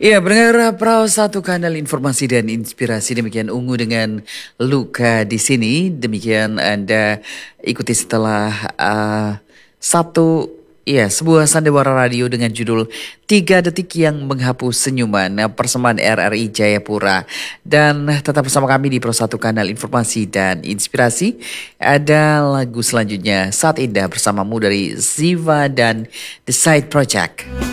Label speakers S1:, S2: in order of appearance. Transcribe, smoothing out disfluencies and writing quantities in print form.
S1: Iya, pendengar Perahu Satu Kanal Informasi dan Inspirasi, demikian Ungu dengan Luka di sini. Demikian Anda ikuti setelah satu sebuah sandiwara radio dengan judul 3 Detik yang Menghapus Senyuman, persembahan RRI Jayapura. Dan tetap bersama kami di Perahu Satu Kanal Informasi dan Inspirasi. Ada lagu selanjutnya Saat Indah bersamamu dari Ziva dan The Side Project.